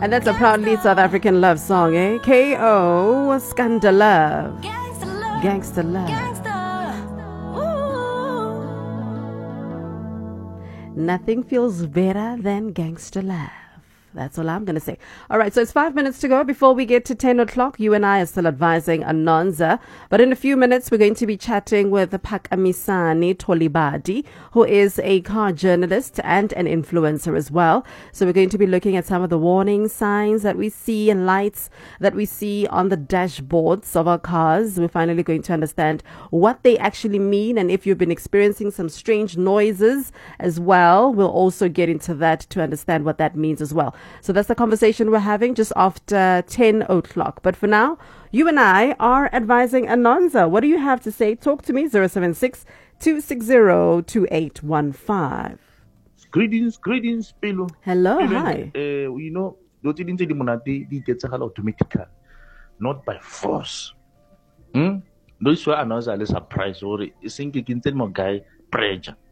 And that's a proudly South African love song, eh? K.O. Skanda Love. Gangsta Love. Nothing feels better than gangsta love. That's all I'm going to say. All right, so it's 5 minutes to go before we get to 10 o'clock. You and I are still advising Anonza. But in a few minutes, we're going to be chatting with Phakamisani Tolibadi, who is a car journalist and an influencer as well. So we're going to be looking at some of the warning signs that we see and lights that we see on the dashboards of our cars. We're finally going to understand what they actually mean. And if you've been experiencing some strange noises as well, we'll also get into that to understand what that means as well. So that's the conversation we're having just after 10 o'clock. But for now, you and I are advising Anonza. What do you have to say? Talk to me, 076-260-2815. Greetings, Pelo. Hello, Pelo, hi. You know, those things they get automatically, not by force. Those who are Anonza are surprised or it's thinking more guy pressure.